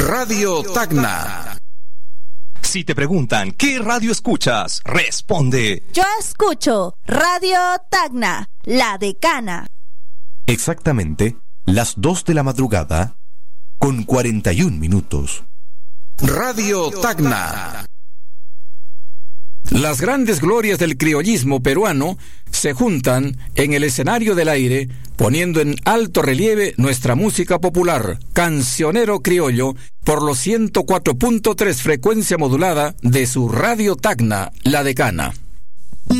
Radio Tacna. Si te preguntan ¿qué radio escuchas? Responde: yo escucho Radio Tacna, La Decana. Exactamente las 2 de la madrugada con 41 minutos. Radio Tacna. Las grandes glorias del criollismo peruano se juntan en el escenario del aire, poniendo en alto relieve nuestra música popular, cancionero criollo, por los 104.3 frecuencia modulada de su Radio Tacna, La Decana.